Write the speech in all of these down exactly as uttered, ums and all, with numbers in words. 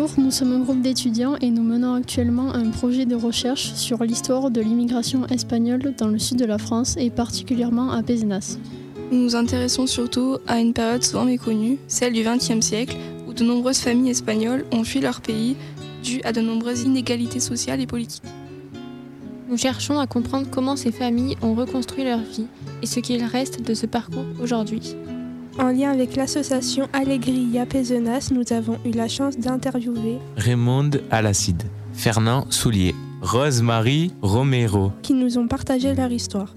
Bonjour, nous sommes un groupe d'étudiants et nous menons actuellement un projet de recherche sur l'histoire de l'immigration espagnole dans le sud de la France et particulièrement à Pézenas. Nous nous intéressons surtout à une période souvent méconnue, celle du vingtième siècle, où de nombreuses familles espagnoles ont fui leur pays dû à de nombreuses inégalités sociales et politiques. Nous cherchons à comprendre comment ces familles ont reconstruit leur vie et ce qu'il reste de ce parcours aujourd'hui. En lien avec l'association Alegria Pézenas, nous avons eu la chance d'interviewer Raymond Alacide, Fernand Soulier, Rose-Marie Romero, qui nous ont partagé leur histoire.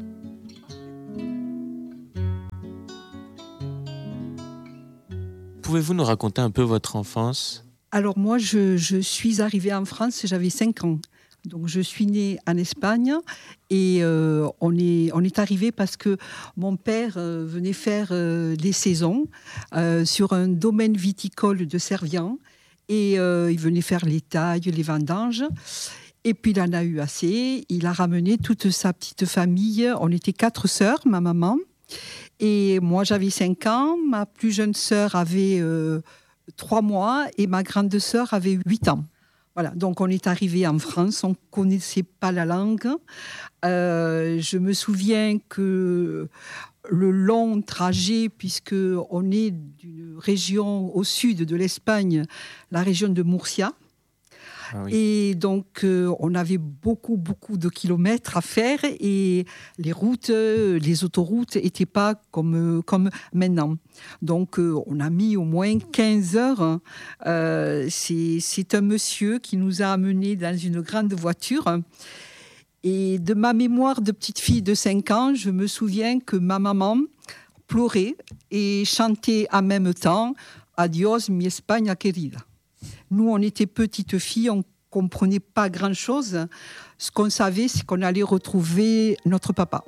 Pouvez-vous nous raconter un peu votre enfance ? Alors moi, je, je suis arrivée en France, j'avais cinq ans. Donc je suis née en Espagne et euh, on est, on est arrivé parce que mon père euh, venait faire euh, des saisons euh, sur un domaine viticole de Servien et euh, il venait faire les tailles, les vendanges. Et puis il en a eu assez, il a ramené toute sa petite famille, on était quatre sœurs, ma maman. Et moi j'avais cinq ans, ma plus jeune sœur avait euh, trois mois et ma grande sœur avait huit ans. Voilà, donc on est arrivé en France, on ne connaissait pas la langue. Euh, je me souviens que le long trajet, puisqu'on est d'une région au sud de l'Espagne, la région de Murcia, ah oui. Et donc euh, on avait beaucoup, beaucoup de kilomètres à faire et les routes, les autoroutes n'étaient pas comme, comme maintenant. Donc euh, on a mis au moins quinze heures. Euh, c'est, c'est un monsieur qui nous a amenés dans une grande voiture. Et de ma mémoire de petite fille de cinq ans, je me souviens que ma maman pleurait et chantait en même temps « Adios mi España querida ». Nous, on était petites filles, on ne comprenait pas grand-chose. Ce qu'on savait, c'est qu'on allait retrouver notre papa.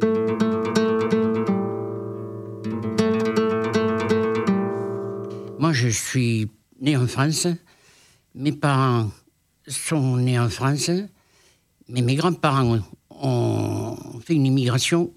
Moi, je suis né en France. Mes parents sont nés en France. Mais mes grands-parents ont fait une immigration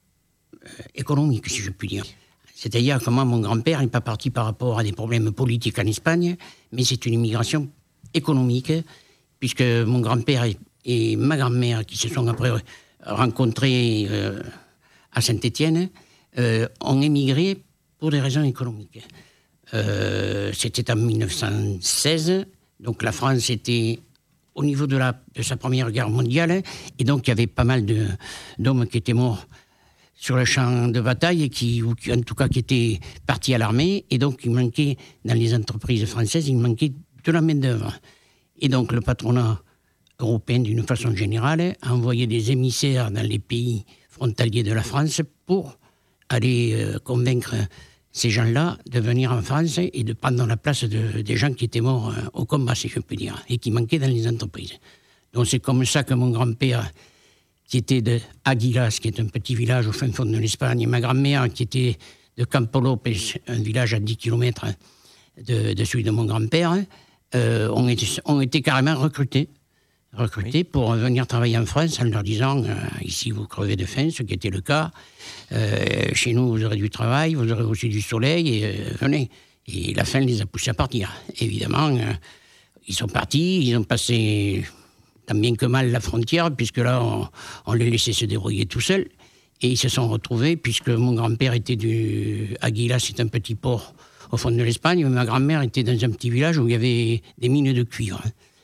économique, si je puis dire. C'est-à-dire que moi, mon grand-père n'est pas parti par rapport à des problèmes politiques en Espagne, mais c'est une immigration économique, puisque mon grand-père et, et ma grand-mère, qui se sont après rencontrés euh, à Saint-Étienne, euh, ont émigré pour des raisons économiques. Euh, c'était en dix-neuf cent seize, donc la France était au niveau de, la, de sa Première Guerre mondiale, et donc il y avait pas mal de, d'hommes qui étaient morts sur le champ de bataille, et qui, ou qui, en tout cas qui étaient partis à l'armée, et donc il manquait, dans les entreprises françaises, il manquait de la main-d'œuvre. Et donc le patronat européen, d'une façon générale, a envoyé des émissaires dans les pays frontaliers de la France pour aller euh, convaincre ces gens-là de venir en France et de prendre la place de, des gens qui étaient morts euh, au combat, si je puis dire, et qui manquaient dans les entreprises. Donc c'est comme ça que mon grand-père, qui était de Aguilas, qui est un petit village au fin fond de l'Espagne, et ma grand-mère, qui était de Campo López, un village à dix kilomètres de, de celui de mon grand-père, euh, ont, été, ont été carrément recrutés, recrutés oui. pour venir travailler en France en leur disant euh, « ici, vous crevez de faim », ce qui était le cas. Euh, « Chez nous, vous aurez du travail, vous aurez aussi du soleil, et euh, venez ». Et la faim les a poussés à partir. Évidemment, euh, ils sont partis, ils ont passé tant bien que mal la frontière, puisque là, on, on les laissait se débrouiller tout seuls. Et ils se sont retrouvés, puisque mon grand-père était du Aguilas, c'est un petit port au fond de l'Espagne, mais ma grand-mère était dans un petit village où il y avait des mines de cuivre.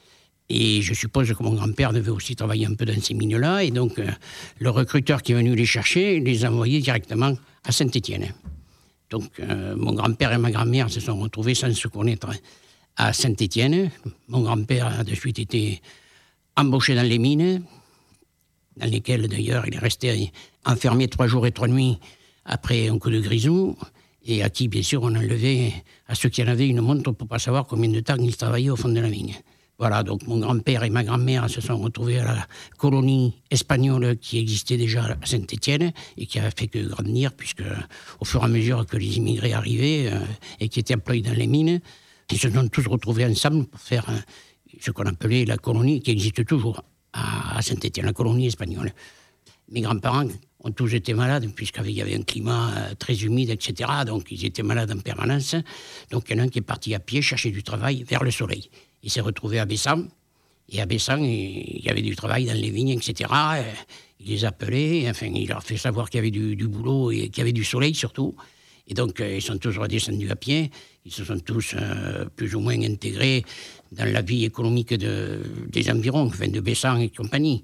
Et je suppose que mon grand-père devait aussi travailler un peu dans ces mines-là, et donc euh, le recruteur qui est venu les chercher les a envoyés directement à Saint-Étienne. Donc euh, mon grand-père et ma grand-mère se sont retrouvés sans se connaître à Saint-Étienne. Mon grand-père a de suite été embauché dans les mines, dans lesquelles d'ailleurs il est resté enfermé trois jours et trois nuits après un coup de grisou, et à qui bien sûr on enlevait à ceux qui en avaient une montre pour ne pas savoir combien de temps ils travaillaient au fond de la mine. Voilà, donc mon grand-père et ma grand-mère se sont retrouvés à la colonie espagnole qui existait déjà à Saint-Étienne et qui a fait que grandir, puisque au fur et à mesure que les immigrés arrivaient euh, et qui étaient employés dans les mines, ils se sont tous retrouvés ensemble pour faire euh, ce qu'on appelait la colonie, qui existe toujours à Saint-Étienne, la colonie espagnole. Mes grands-parents ont tous été malades, puisqu'il y avait un climat très humide, et cetera. Donc ils étaient malades en permanence. Donc il y en a un qui est parti à pied chercher du travail vers le soleil. Il s'est retrouvé à Bessan. Et à Bessan, il y avait du travail dans les vignes, et cetera. Il les appelait, enfin, il leur fait savoir qu'il y avait du, du boulot et qu'il y avait du soleil surtout. Et donc, ils sont tous redescendus à pied. Ils se sont tous euh, plus ou moins intégrés dans la vie économique de, des environs, enfin, de Bessan et compagnie.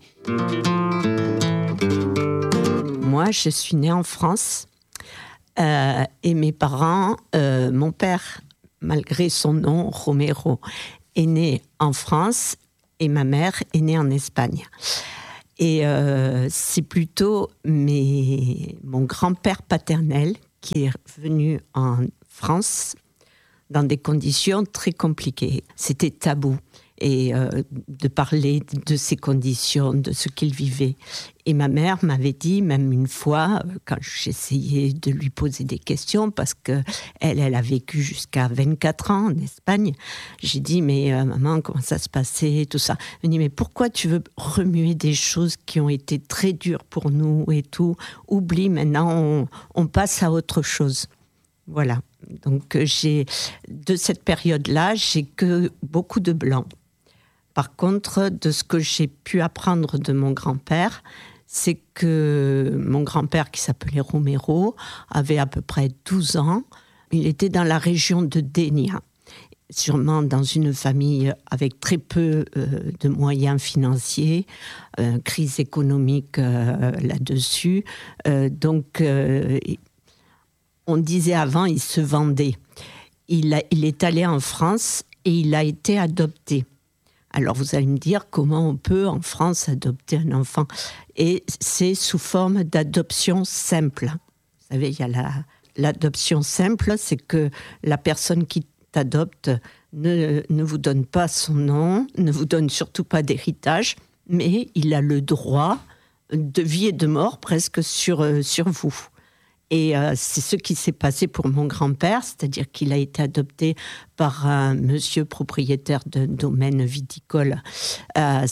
Moi, je suis née en France. Euh, et mes parents, euh, mon père, malgré son nom, Romero, est né en France. Et ma mère est née en Espagne. Et euh, c'est plutôt mes, mon grand-père paternel qui est venu en France dans des conditions très compliquées. C'était tabou et euh, de parler de ces conditions, de ce qu'il vivait. Et ma mère m'avait dit, même une fois, quand j'essayais de lui poser des questions, parce qu'elle, elle a vécu jusqu'à vingt-quatre ans en Espagne, j'ai dit, mais euh, maman, comment ça se passait, tout ça. Elle me dit, mais pourquoi tu veux remuer des choses qui ont été très dures pour nous et tout? Oublie, maintenant, on, on passe à autre chose. Voilà. Donc, j'ai, de cette période-là, j'ai que beaucoup de blanc. Par contre, de ce que j'ai pu apprendre de mon grand-père, c'est que mon grand-père, qui s'appelait Romero, avait à peu près douze ans. Il était dans la région de Dénia, sûrement dans une famille avec très peu euh, de moyens financiers, euh, crise économique euh, là-dessus. Euh, donc, euh, on disait avant, il se vendait. Il, a, il est allé en France et il a été adopté. Alors vous allez me dire comment on peut en France adopter un enfant. Et c'est sous forme d'adoption simple. Vous savez, il y a la, l'adoption simple, c'est que la personne qui t'adopte ne, ne vous donne pas son nom, ne vous donne surtout pas d'héritage, mais il a le droit de vie et de mort presque sur, sur vous. Et euh, c'est ce qui s'est passé pour mon grand-père, c'est-à-dire qu'il a été adopté par un monsieur propriétaire d'un domaine viticole à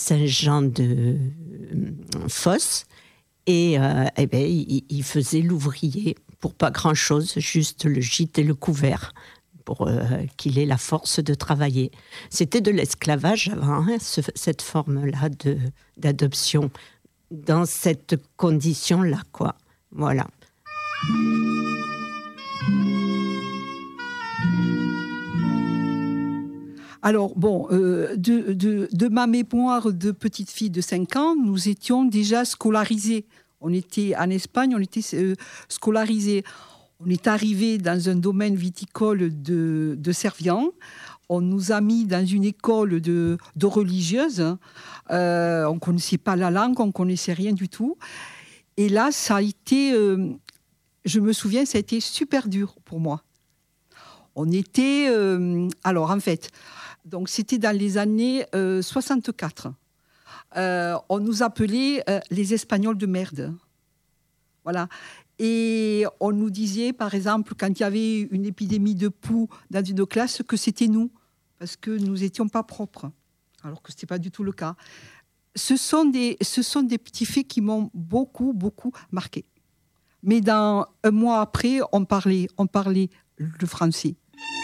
Saint-Jean-de-Fosse. Et, euh, eh ben, il, il faisait l'ouvrier pour pas grand-chose, juste le gîte et le couvert, pour euh, qu'il ait la force de travailler. C'était de l'esclavage avant, hein, ce, cette forme-là de, d'adoption, dans cette condition-là, quoi. Voilà. Alors, bon, euh, de, de, de ma mémoire de petite fille de cinq ans, nous étions déjà scolarisés. On était en Espagne, on était euh, scolarisés. On est arrivé dans un domaine viticole de, de Servian. On nous a mis dans une école de, de religieuses. Euh, on ne connaissait pas la langue, on ne connaissait rien du tout. Et là, ça a été... Euh, je me souviens, ça a été super dur pour moi. On était... Euh, alors, en fait, donc, c'était dans les années euh, soixante-quatre. Euh, on nous appelait euh, les Espagnols de merde. Voilà. Et on nous disait, par exemple, quand il y avait une épidémie de poux dans une classe, que c'était nous, parce que nous n'étions pas propres, alors que ce n'était pas du tout le cas. Ce sont des, ce sont des petits faits qui m'ont beaucoup, beaucoup marqué. Mais dans un mois après, on parlait, on parlait le français.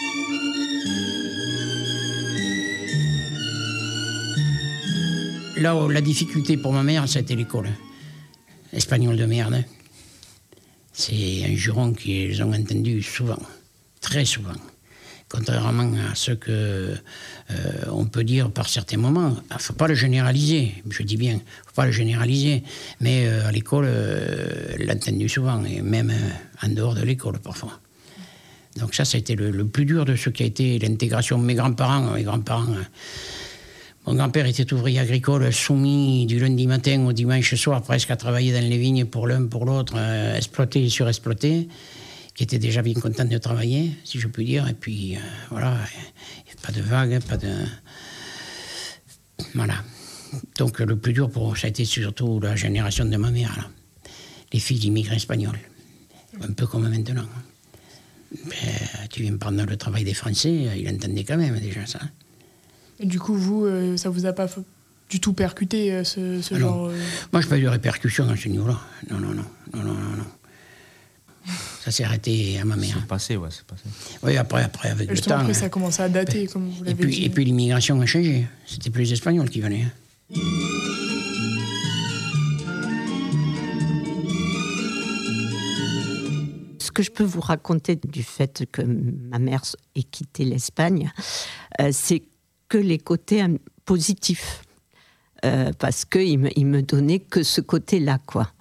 Là où la difficulté pour ma mère, c'était l'école. Espagnol de merde. C'est un juron qu'ils ont entendu souvent, très souvent. Contrairement à ce qu'on euh, peut dire par certains moments. Il ne faut pas le généraliser, je dis bien, il ne faut pas le généraliser. Mais euh, à l'école, euh, l'a entendu souvent, et même euh, en dehors de l'école parfois. Donc ça, ça a été le, le plus dur de ce qui a été l'intégration. Mes grands-parents, mes grands-parents... Euh, Mon grand-père était ouvrier agricole, soumis du lundi matin au dimanche soir, presque à travailler dans les vignes pour l'un, pour l'autre, euh, exploité et surexploité, qui était déjà bien content de travailler, si je puis dire. Et puis, euh, voilà, pas de vagues, pas de... Voilà. Donc, le plus dur, pour ça a été surtout la génération de ma mère, là. Les filles d'immigrés espagnols. Un peu comme maintenant. Ben, tu viens prendre le travail des Français, il entendait quand même déjà ça. Et du coup, vous, euh, ça vous a pas f- du tout percuté, euh, ce, ce ah genre... Non. Euh... Moi, je n'ai pas eu de répercussions à ce niveau-là. Non, non, non. non, non, non, non. Ça s'est arrêté à ma mère. C'est passé, ouais, c'est passé. Oui, après, après avec Justement, le temps. après, ça a commencé à dater, comme vous Et l'avez puis, dit. et puis l'immigration a changé. C'était plus les Espagnols qui venaient. Ce que je peux vous raconter du fait que ma mère ait quitté l'Espagne, euh, c'est que les côtés positifs. Euh, parce qu'il me, il me donnait que ce côté-là, quoi.